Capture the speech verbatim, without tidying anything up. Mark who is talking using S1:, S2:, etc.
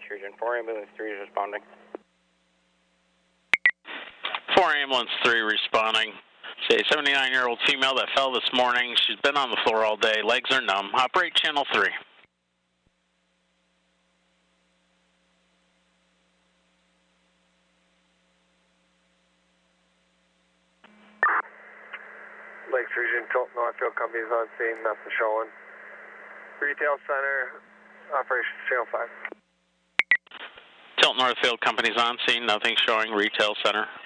S1: Region four, ambulance three is responding.
S2: four ambulance three responding. Say seventy-nine-year-old female that fell this morning. She's been on the floor all day. Legs are numb. Operate channel three.
S3: Lakes Region, Tilton Northfield companies on scene, nothing showing. Retail Center, operations channel five.
S2: Tilton Northfield companies on scene, nothing showing. Retail Center.